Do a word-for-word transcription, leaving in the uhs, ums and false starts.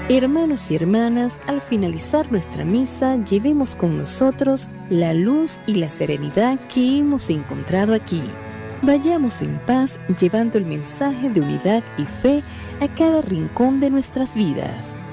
Hermanos y hermanas, al finalizar nuestra misa, llevemos con nosotros la luz y la serenidad que hemos encontrado aquí. Vayamos en paz llevando el mensaje de unidad y fe a cada rincón de nuestras vidas.